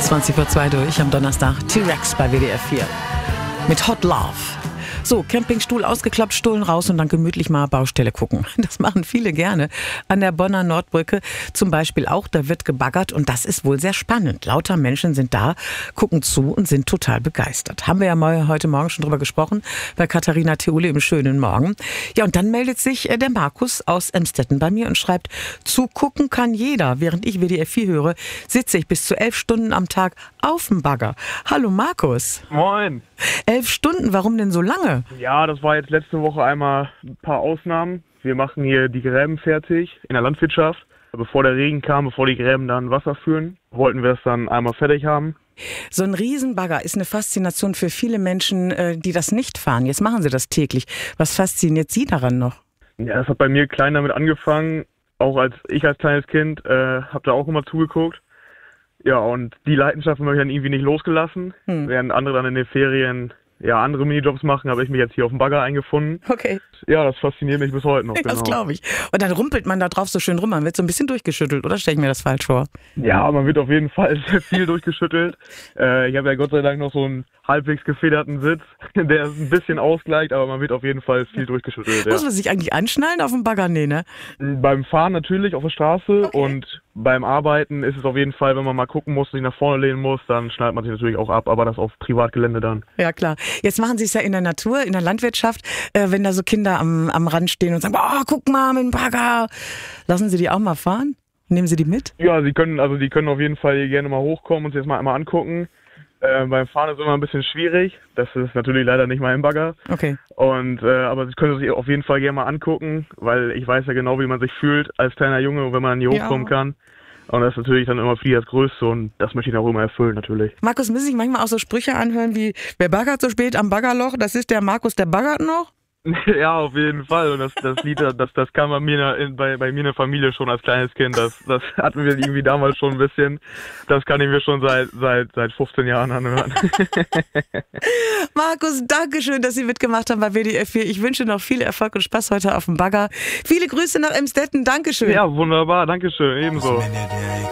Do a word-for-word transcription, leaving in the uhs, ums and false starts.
zwanzig vor zwei durch am Donnerstag. T-Rex bei W D R vier mit Hot Love. So, Campingstuhl ausgeklappt, Stullen raus und dann gemütlich mal Baustelle gucken. Das machen viele gerne. An der Bonner Nordbrücke zum Beispiel auch, da wird gebaggert und das ist wohl sehr spannend. Lauter Menschen sind da, gucken zu und sind total begeistert. Haben wir ja mal heute Morgen schon drüber gesprochen, bei Katharina Theule im schönen Morgen. Ja, und dann meldet sich der Markus aus Emstetten bei mir und schreibt, zugucken kann jeder. Während ich W D R vier höre, sitze ich bis zu elf Stunden am Tag auf dem Bagger. Hallo Markus. Moin. Elf Stunden, warum denn so lange? Ja, das war jetzt letzte Woche einmal ein paar Ausnahmen. Wir machen hier die Gräben fertig in der Landwirtschaft. Bevor der Regen kam, bevor die Gräben dann Wasser führen, wollten wir es dann einmal fertig haben. So ein Riesenbagger ist eine Faszination für viele Menschen, die das nicht fahren. Jetzt machen sie das täglich. Was fasziniert Sie daran noch? Ja, das hat bei mir klein damit angefangen. Auch als ich als kleines Kind äh, habe da auch immer zugeguckt. Ja, und die Leidenschaft habe ich dann irgendwie nicht losgelassen. Hm. Während andere dann in den Ferien ja andere Minijobs machen, habe ich mich jetzt hier auf dem Bagger eingefunden. Okay. Ja, das fasziniert mich bis heute noch. Das genau. glaube ich. Und dann rumpelt man da drauf so schön rum, man wird so ein bisschen durchgeschüttelt, oder stelle ich mir das falsch vor? Ja, man wird auf jeden Fall sehr viel durchgeschüttelt. Äh, ich habe ja Gott sei Dank noch so einen halbwegs gefederten Sitz, der ist ein bisschen ausgleicht, aber man wird auf jeden Fall viel durchgeschüttelt. Ja. Muss man sich eigentlich anschnallen auf dem Bagger? Nee, ne? Beim Fahren natürlich auf der Straße okay. Und beim Arbeiten ist es auf jeden Fall, wenn man mal gucken muss, sich nach vorne lehnen muss, dann schnallt man sich natürlich auch ab, aber das auf Privatgelände dann. Ja, klar. Jetzt machen Sie es ja in der Natur, in der Landwirtschaft, äh, wenn da so Kinder am, am Rand stehen und sagen, oh, guck mal, mit dem Bagger. Lassen Sie die auch mal fahren? Nehmen Sie die mit? Ja, sie können, also die können auf jeden Fall hier gerne mal hochkommen und sich das mal einmal angucken. Äh, beim Fahren ist es immer ein bisschen schwierig. Das ist natürlich leider nicht mein Bagger. Okay. Und äh, aber sie können sich auf jeden Fall gerne mal angucken, weil ich weiß ja genau, wie man sich fühlt als kleiner Junge, wenn man dann hier ja. hochkommen kann. Und das ist natürlich dann immer viel das Größte und das möchte ich auch immer erfüllen natürlich. Markus, müssen sich manchmal auch so Sprüche anhören wie, wer baggert so spät am Baggerloch, das ist der Markus, der baggert noch? Ja, auf jeden Fall. Und das, das Lied, das, das kam bei mir, in, bei, bei mir in der Familie schon als kleines Kind. Das, das hatten wir irgendwie damals schon ein bisschen. Das kann ich mir schon seit, seit, seit fünfzehn Jahren anhören. Markus, danke schön, dass Sie mitgemacht haben bei W D R vier. Ich wünsche noch viel Erfolg und Spaß heute auf dem Bagger. Viele Grüße nach Emstetten. Dankeschön. Ja, wunderbar. Dankeschön. Ebenso.